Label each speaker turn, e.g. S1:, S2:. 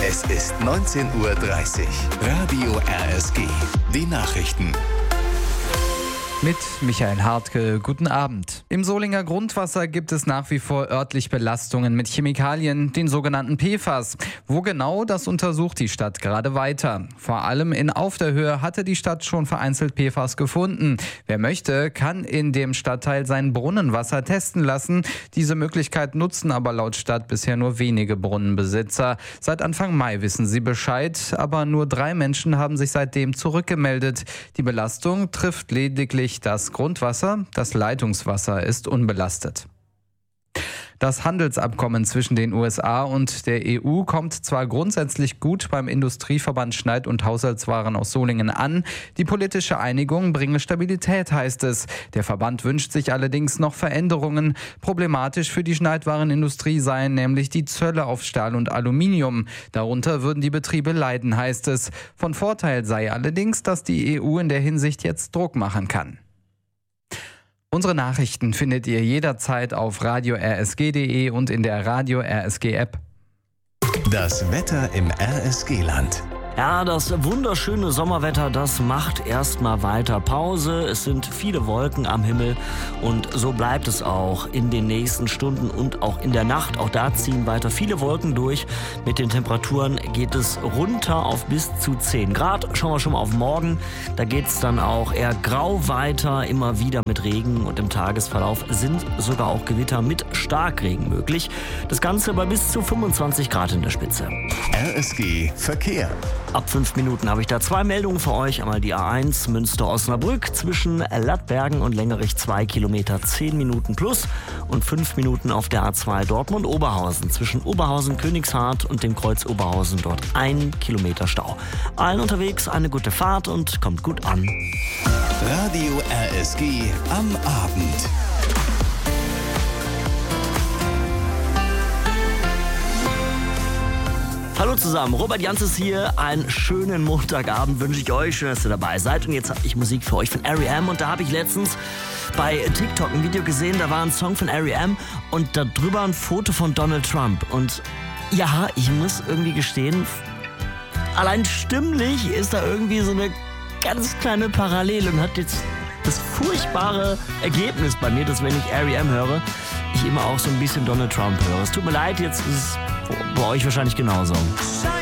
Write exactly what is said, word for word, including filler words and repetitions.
S1: Es ist neunzehn Uhr dreißig. Radio R S G. Die Nachrichten.
S2: Mit Michael Hartke, guten Abend. Im Solinger Grundwasser gibt es nach wie vor örtlich Belastungen mit Chemikalien, den sogenannten P F A S. Wo genau, das untersucht die Stadt gerade weiter. Vor allem in Auf der Höhe hatte die Stadt schon vereinzelt P F A S gefunden. Wer möchte, kann in dem Stadtteil sein Brunnenwasser testen lassen. Diese Möglichkeit nutzen aber laut Stadt bisher nur wenige Brunnenbesitzer. Seit Anfang Mai wissen sie Bescheid, aber nur drei Menschen haben sich seitdem zurückgemeldet. Die Belastung trifft lediglich das Grundwasser, das Leitungswasser ist unbelastet. Das Handelsabkommen zwischen den U S A und der E U kommt zwar grundsätzlich gut beim Industrieverband Schneid- und Haushaltswaren aus Solingen an. Die politische Einigung bringe Stabilität, heißt es. Der Verband wünscht sich allerdings noch Veränderungen. Problematisch für die Schneidwarenindustrie seien nämlich die Zölle auf Stahl und Aluminium. Darunter würden die Betriebe leiden, heißt es. Von Vorteil sei allerdings, dass die E U in der Hinsicht jetzt Druck machen kann. Unsere Nachrichten findet ihr jederzeit auf radio r s g punkt d e und in der Radio R S G App.
S1: Das Wetter im R S G-Land.
S3: Ja, das wunderschöne Sommerwetter, das macht erstmal weiter Pause. Es sind viele Wolken am Himmel und so bleibt es auch in den nächsten Stunden und auch in der Nacht. Auch da ziehen weiter viele Wolken durch. Mit den Temperaturen geht es runter auf bis zu zehn Grad. Schauen wir schon mal auf morgen. Da geht es dann auch eher grau weiter, immer wieder mit Regen und im Tagesverlauf sind sogar auch Gewitter mit Starkregen möglich. Das Ganze bei bis zu fünfundzwanzig Grad in der Spitze.
S1: R S G Verkehr.
S3: Ab fünf Minuten habe ich da zwei Meldungen für euch. Einmal die A eins Münster-Osnabrück zwischen Lattbergen und Längerich zwei Kilometer, zehn Minuten plus. Und fünf Minuten auf der A zwei Dortmund-Oberhausen zwischen Oberhausen-Königshardt und dem Kreuz Oberhausen. Dort ein Kilometer Stau. Allen unterwegs eine gute Fahrt und kommt gut an.
S1: Radio R S G am Abend.
S3: Hallo zusammen, Robert Janzes hier. Einen schönen Montagabend wünsche ich euch. Schön, dass ihr dabei seid. Und jetzt habe ich Musik für euch von R E M. Und da habe ich letztens bei TikTok ein Video gesehen, da war ein Song von R E M und da drüber ein Foto von Donald Trump. Und ja, ich muss irgendwie gestehen, allein stimmlich ist da irgendwie so eine ganz kleine Parallele und hat jetzt das furchtbare Ergebnis bei mir, dass wenn ich R E M höre, ich immer auch so ein bisschen Donald Trump höre. Es tut mir leid, jetzt ist es bei euch wahrscheinlich genauso.